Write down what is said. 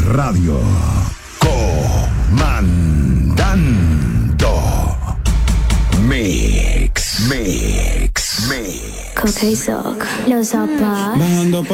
Radio. Comandando. Mix. Coque y Soc, los zapatos.